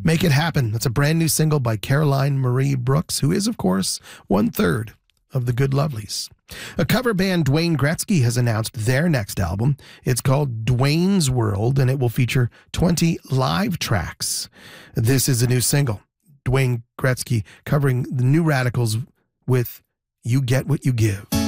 Make It Happen. That's a brand new single by Caroline Marie Brooks, who is, of course, 1/3 of the Good Lovelies. A cover band, Dwayne Gretzky, has announced their next album. It's called Dwayne's World, and it will feature 20 live tracks. This is a new single. Dwayne Gretzky covering the New Radicals with You Get What You Give.